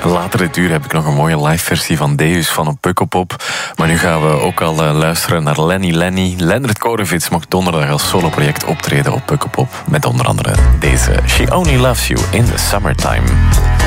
Later dit uur heb ik nog een mooie live versie van Deus van op Pukkelpop. Maar nu gaan we ook al luisteren naar Lenny. Lennart Korevits mag donderdag als soloproject optreden op Pukkelpop. Met onder andere deze She Only Loves You in the Summertime.